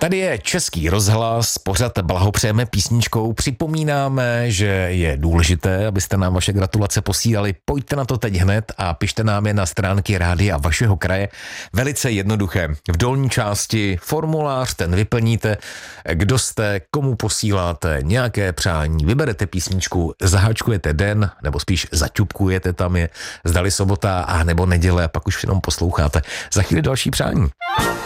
Tady je Český rozhlas, pořad Blahopřejeme písničkou. Připomínáme, že je důležité, abyste nám vaše gratulace posílali. Pojďte na to teď hned a pište nám je na stránky rádia vašeho kraje. Velice jednoduché. V dolní části formulář, ten vyplníte, kdo jste, komu posíláte nějaké přání, vyberete písničku, zaháčkujete den, nebo spíš zaťupkujete tam je, zdali sobota a nebo neděle, a pak už jenom posloucháte. Za chvíli další přání.